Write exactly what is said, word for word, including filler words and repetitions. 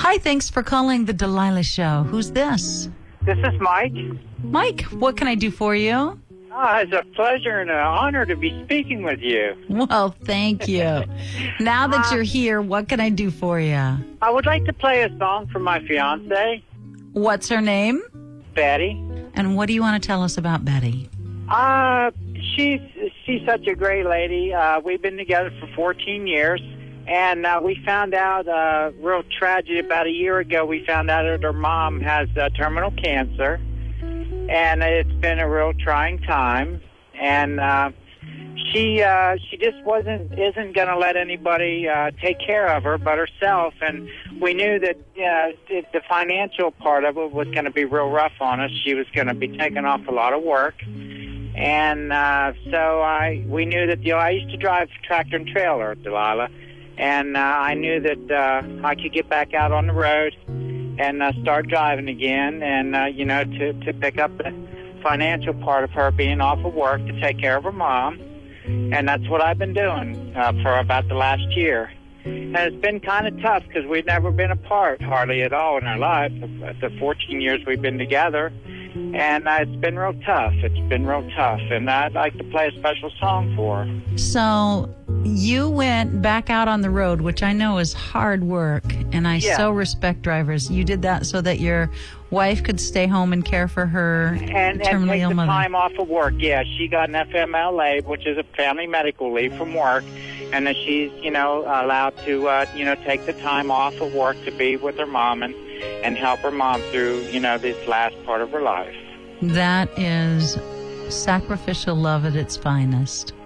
Hi, thanks for calling the Delilah Show. Who's this? This is Mike. Mike, what can I do for you? Oh, it's a pleasure and an honor to be speaking with you. Well, thank you. Now that Uh, you're here, what can I do for you? I would like to play a song for my fiance, What's her name? Betty. And what do you want to tell us about Betty? Uh, she's she's such a great lady. Uh, we've been together for fourteen years, and uh, we found out uh, real tragedy about a year ago. We found out that her mom has uh, terminal cancer, and it's been a real trying time. And uh, she uh, she just wasn't isn't going to let anybody uh, take care of her but herself. And we knew that uh, the the financial part of it was going to be real rough on us. She was going to be taking off a lot of work. And uh, so I, we knew that, you know, I used to drive tractor and trailer, Delilah, and uh, I knew that uh, I could get back out on the road and uh, start driving again, and uh, you know, to to pick up the financial part of her being off of work to take care of her mom, and that's what I've been doing uh, for about the last year. And it's been kind of tough because we've never been apart hardly at all in our life, the fourteen years we've been together. And uh, it's been real tough. It's been real tough. And I'd like to play a special song for her. So you went back out on the road, which I know is hard work, and I Yeah. so respect drivers. You did that so that your wife could stay home and care for her And, and terminally take ill the mother. time off of work. Yeah, she got an F M L A, which is a family medical leave from work. And that she's, you know, allowed to, uh, you know, take the time off of work to be with her mom and, and help her mom through, you know, this last part of her life. That is sacrificial love at its finest.